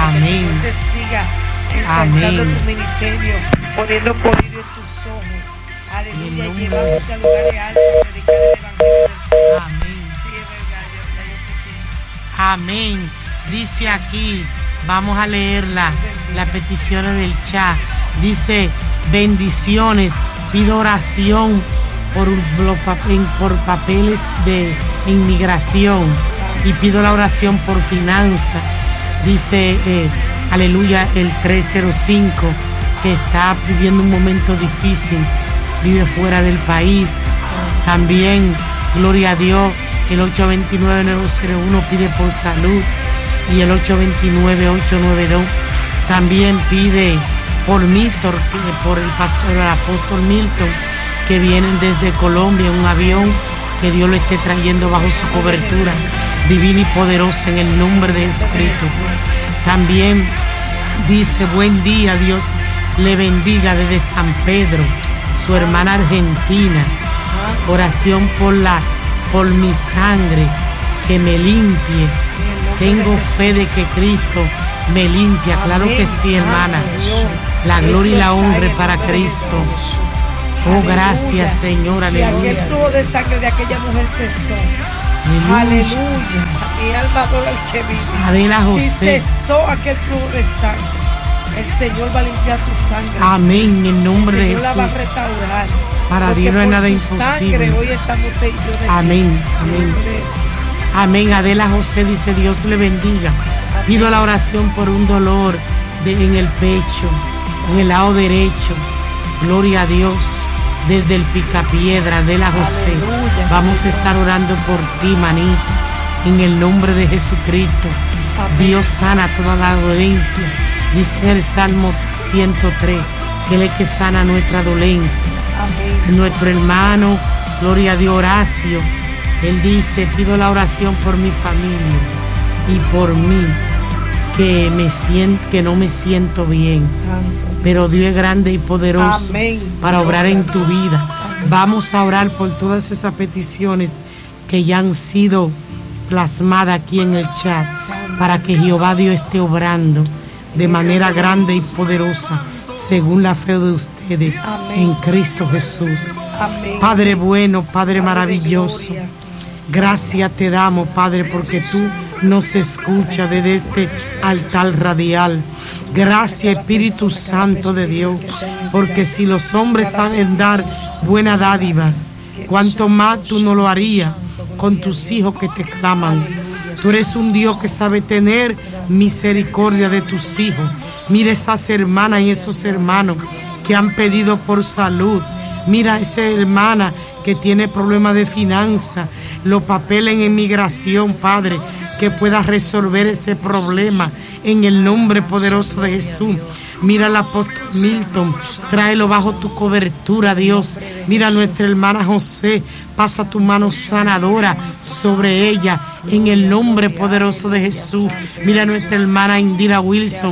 Amén. Que el Señor te siga ensanchando tu ministerio, poniendo colirio en tus ojos. Aleluya, llevándote a lugares altos, predicar el evangelio del Señor. Amén. Sí, es verdad, yo sé que. Amén. Dice aquí, vamos a leer la petición del chat. Dice, bendiciones, pido oración por papeles de inmigración y pido la oración por finanzas. Dice, aleluya, el 305, que está viviendo un momento difícil, vive fuera del país. También, gloria a Dios, el 829-901 pide por salud y el 829-892 también pide por Milton, por el apóstol Milton, que vienen desde Colombia en un avión, que Dios lo esté trayendo bajo su cobertura divina y poderosa en el nombre de Jesucristo. También dice, buen día, Dios le bendiga desde San Pedro, su hermana argentina. Oración por mi sangre, que me limpie. Tengo fe de que Cristo me limpia. Claro que sí, hermana. La gloria y la honra para Cristo. Oh, gracias, Señor, aleluya. Si aquel flujo de sangre de aquella mujer cesó. Aleluya. Mi alma adora al que vive. Adela José. Si cesó aquel flujo de sangre, el Señor va a limpiar tu sangre. Amén, en nombre de Jesús. El Señor la va a restaurar. Para Dios no hay nada imposible. Sangre, hoy estamos usted y yo de amén, amén. Amén. Adela José dice, Dios le bendiga. Pido la oración por un dolor en el pecho, en el lado derecho. Gloria a Dios. Desde el Picapiedra, Adela José. Aleluya. Vamos a estar orando por ti, maní. En el nombre de Jesucristo. Amén. Dios sana toda la dolencia. Dice en el Salmo 103, que Él es que sana nuestra dolencia. Amén. Nuestro hermano, gloria a Dios, Horacio, él dice, pido la oración por mi familia y por mí, que no me siento bien. Santo. Pero Dios es grande y poderoso. Amén. Para obrar en tu vida. Amén. Vamos a orar por todas esas peticiones que ya han sido plasmadas aquí en el chat, para que Jehová Dios esté obrando de manera grande y poderosa según la fe de ustedes. Amén. En Cristo Jesús. Amén. Padre bueno, Padre maravilloso, gracias te damos, Padre, porque tú nos escuchas desde este altar radial. Gracias, Espíritu Santo de Dios, porque si los hombres saben dar buenas dádivas, cuanto más tú no lo harías con tus hijos que te claman. Tú eres un Dios que sabe tener misericordia de tus hijos. Mira esas hermanas y esos hermanos que han pedido por salud. Mira a esa hermana que tiene problemas de finanzas, los papeles en inmigración, Padre, que pueda resolver ese problema en el nombre poderoso de Jesús. Mira al apóstol Milton, tráelo bajo tu cobertura, Dios. Mira a nuestra hermana José, pasa tu mano sanadora sobre ella en el nombre poderoso de Jesús. Mira a nuestra hermana Indira Wilson,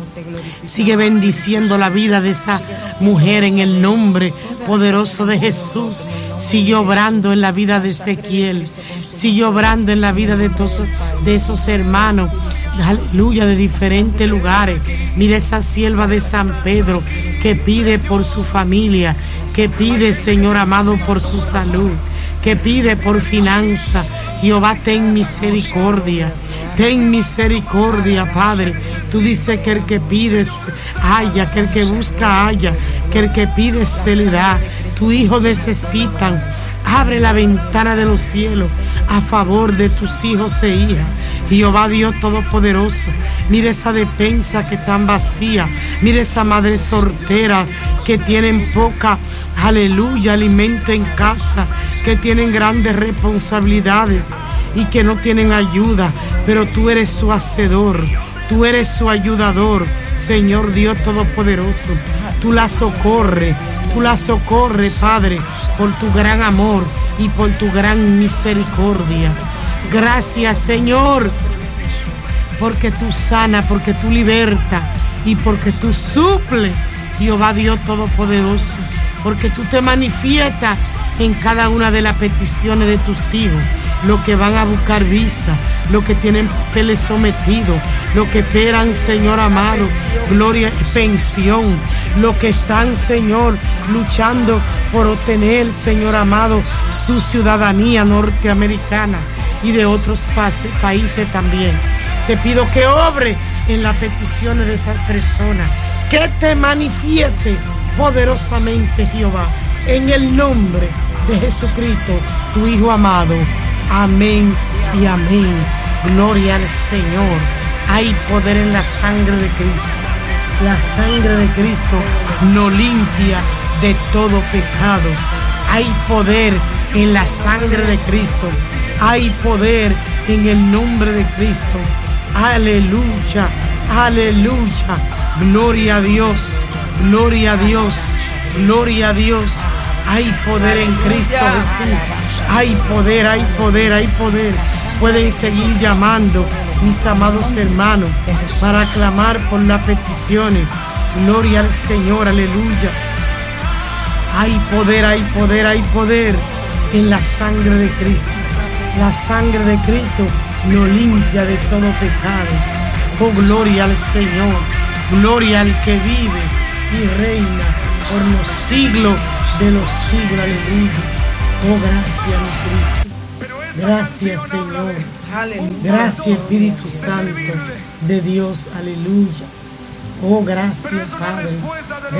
sigue bendiciendo la vida de esa mujer en el nombre poderoso de Jesús. Sigue obrando en la vida de Ezequiel, sigue obrando en la vida de esos hermanos, aleluya, de diferentes lugares. Mira esa sierva de San Pedro que pide por su familia, que pide, Señor amado, por su salud, que pide por finanza. Jehová, ten misericordia. Ten misericordia, Padre. Tú dices que el que pide halla, que el que busca halla, que el que pide se le da. Tu hijo necesitan. Abre la ventana de los cielos a favor de tus hijos e hijas. Jehová Dios Todopoderoso, mira esa despensa que están vacía. Mira esa madre soltera que tienen poca, aleluya, alimento en casa, que tienen grandes responsabilidades y que no tienen ayuda, pero tú eres su hacedor, tú eres su ayudador, Señor Dios Todopoderoso. Tú la socorres, Padre, por tu gran amor y por tu gran misericordia. Gracias, Señor, porque tú sanas, porque tú libertas y porque tú suples, Jehová Dios Todopoderoso, porque tú te manifiestas en cada una de las peticiones de tus hijos los que van a buscar visa, los que tienen papeles sometidos, los que esperan, Señor amado, gloria, pensión, los que están, Señor, luchando por obtener, Señor amado, su ciudadanía norteamericana y de otros países también. Te pido que obre en las peticiones de esas personas, que te manifieste poderosamente, Jehová, en el nombre de Jesucristo, tu Hijo amado. Amén y amén. Gloria al Señor. Hay poder en la sangre de Cristo. La sangre de Cristo nos limpia de todo pecado. Hay poder en la sangre de Cristo. Hay poder en el nombre de Cristo. Aleluya, aleluya. Gloria a Dios, gloria a Dios, gloria a Dios. Hay poder en Cristo Jesús. Hay poder, hay poder, hay poder. Pueden seguir llamando, mis amados hermanos, para clamar por las peticiones. Gloria al Señor, aleluya. Hay poder, hay poder, hay poder en la sangre de Cristo. La sangre de Cristo nos limpia de todo pecado. Oh, gloria al Señor. Gloria al que vive y reina por los siglos de los siglos. Aleluya. Oh, gracias, mi Cristo. Gracias, Señor. Gracias, Espíritu Santo de Dios. Aleluya. Oh, gracias, Padre.